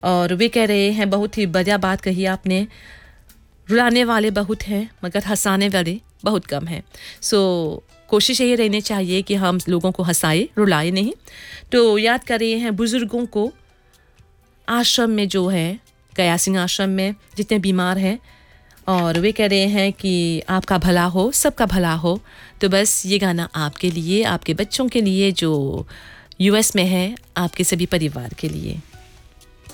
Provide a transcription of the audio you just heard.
और वे कह रहे हैं, बहुत ही बढ़िया बात कही आपने, रुलाने वाले बहुत हैं मगर हंसाने वाले बहुत कम हैं। कोशिश यही रहनी चाहिए कि हम लोगों को हंसाए, रुलाए नहीं। तो याद कर रहे हैं बुज़ुर्गों को आश्रम में, जो है गया सिंह आश्रम में जितने बीमार हैं, और वे कह रहे हैं कि आपका भला हो, सबका भला हो। तो बस ये गाना आपके लिए, आपके बच्चों के लिए जो यूएस में है, आपके सभी परिवार के लिए।